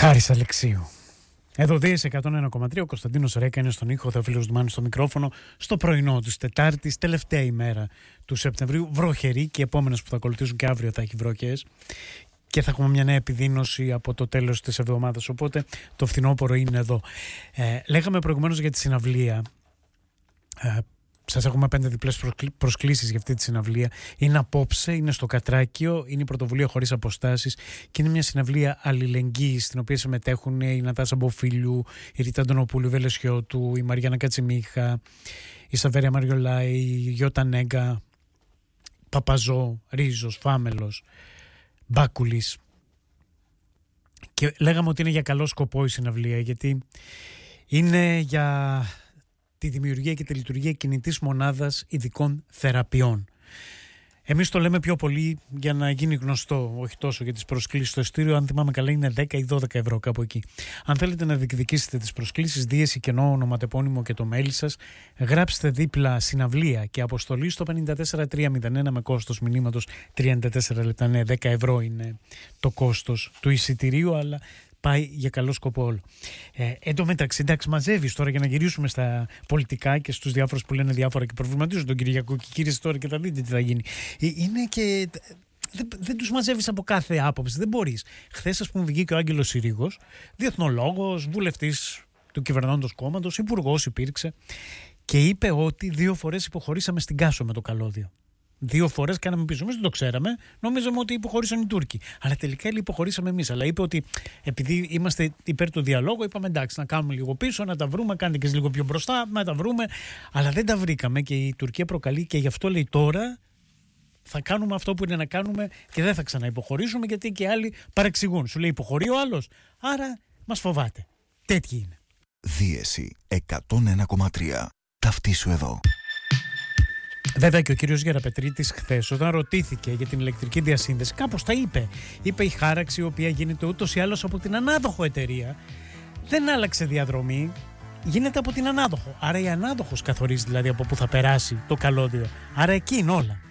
Χάρης Αλεξίου. Εδώ δεις 101,3, ο Κωνσταντίνος Ρέκα είναι στον ήχο, ο Θεοφίλος Δουμάνου στο μικρόφωνο, στο πρωινό της Τετάρτης, τελευταία ημέρα του Σεπτεμβρίου, βροχερή, και οι επόμενες που θα ακολουθήσουν και αύριο θα έχει βροχές και θα έχουμε μια νέα επιδείνωση από το τέλος της εβδομάδας, οπότε το φθινόπωρο είναι εδώ. Λέγαμε προηγουμένως για τη συναυλία. Σας έχουμε 5 διπλές προσκλήσεις για αυτή τη συναυλία. Είναι απόψε, είναι στο Κατράκιο, είναι η πρωτοβουλία Χωρίς Αποστάσεις και είναι μια συναυλία αλληλεγγύης στην οποία συμμετέχουν η Νατάσα Μποφίλου, η Ρίτα Αντωνοπούλου, η Βελεσιώτου, η Μαριάννα Κατσιμίχα, η Σαβέρια Μαριολάη, η Γιώτα Νέγκα, Παπαζό, Ρίζος, Φάμελος, Μπάκουλης. Και λέγαμε ότι είναι για καλό σκοπό η συναυλία, γιατί είναι για τη δημιουργία και τη λειτουργία κινητής μονάδας ειδικών θεραπείων. Εμείς το λέμε πιο πολύ για να γίνει γνωστό, όχι τόσο για τις προσκλήσεις. Στο ειστήριο, αν θυμάμαι καλά, είναι 10 ή 12 ευρώ, κάπου εκεί. Αν θέλετε να διεκδικήσετε τις προσκλήσεις, δίαιση, κενό, ονοματεπώνυμο και το mail σας, γράψτε δίπλα συναυλία και αποστολή στο 54301 με κόστος μηνύματος 34 λεπτά. Ναι, 10 ευρώ είναι το κόστος του εισιτηρίου, αλλά πάει για καλό σκοπό όλο. Εν τω μεταξύ, εντάξει, μαζεύεις τώρα για να γυρίσουμε στα πολιτικά και στους διάφορους που λένε διάφορα και προβληματίζουν τον Κυριακό και γύρισε τώρα και θα δείτε τι θα γίνει. Είναι και δεν τους μαζεύεις από κάθε άποψη, δεν μπορείς. Χθες, ας πούμε, βγήκε ο Άγγελος Συρίγος, διεθνολόγος, βουλευτής του κυβερνώντος κόμματος, υπουργός υπήρξε, και είπε ότι 2 φορές υποχωρήσαμε στην Κάσο με το καλώδιο. 2 φορές κάναμε πίσω. Εμείς δεν το ξέραμε. Νόμιζαμε ότι υποχωρήσαν οι Τούρκοι. Αλλά τελικά υποχωρήσαμε εμείς. Αλλά είπε ότι επειδή είμαστε υπέρ του διαλόγου, είπαμε εντάξει, να κάνουμε λίγο πίσω, να τα βρούμε. Κάντε και λίγο πιο μπροστά, να τα βρούμε. Αλλά δεν τα βρήκαμε και η Τουρκία προκαλεί, και γι' αυτό λέει τώρα θα κάνουμε αυτό που είναι να κάνουμε και δεν θα ξαναυποχωρήσουμε, γιατί και άλλοι παρεξηγούν. Σου λέει υποχωρεί ο άλλος, άρα μας φοβάται. Τέτοιοι είναι. Δίαιση 101,3. Ταυτίσου εδώ. Βέβαια και ο κύριος Γεραπετρίτης χθες, όταν ρωτήθηκε για την ηλεκτρική διασύνδεση, κάπως τα είπε. Είπε η χάραξη, η οποία γίνεται ούτως ή άλλως από την ανάδοχο εταιρεία, δεν άλλαξε διαδρομή, γίνεται από την ανάδοχο. Άρα η ανάδοχος καθορίζει δηλαδή από πού θα περάσει το καλώδιο. Άρα εκεί είναι όλα.